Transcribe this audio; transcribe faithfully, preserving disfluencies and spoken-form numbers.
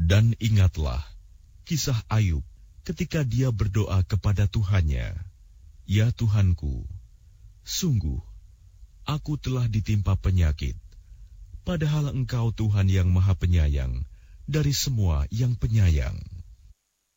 Dan ingatlah kisah Ayub ketika dia berdoa kepada Tuhannya, "Ya Tuhanku, sungguh aku telah ditimpa penyakit, padahal Engkau Tuhan yang Maha Penyayang dari semua yang penyayang."